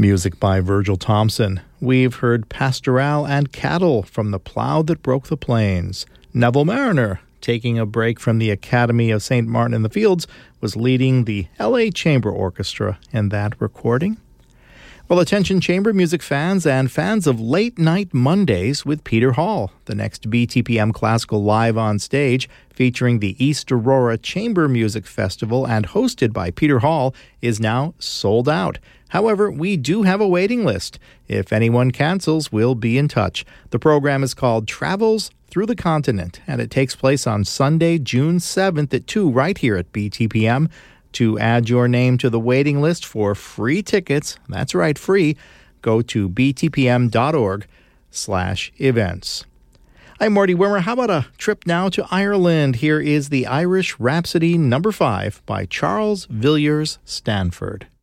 Music by Virgil Thompson. We've heard Pastoral and Cattle from The Plough That Broke the Plains. Neville Mariner, taking a break from the Academy of St. Martin in the Fields, was leading the L.A. Chamber Orchestra in that recording. Well, attention chamber music fans and fans of Late Night Mondays with Peter Hall. The next BTPM Classical Live on Stage, featuring the East Aurora Chamber Music Festival and hosted by Peter Hall, is now sold out. However, we do have a waiting list. If anyone cancels, we'll be in touch. The program is called Travels Through the Continent, and it takes place on Sunday, June 7th at 2 right here at BTPM. To add your name to the waiting list for free tickets, that's right, free, go to btpm.org/events. I'm Marty Wimmer. How about a trip now to Ireland? Here is the Irish Rhapsody No. 5 by Charles Villiers Stanford.